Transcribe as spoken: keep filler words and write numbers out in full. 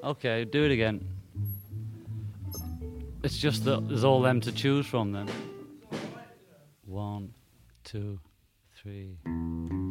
Okay, do it again. It's just that there's all them to choose from then. One, two, three.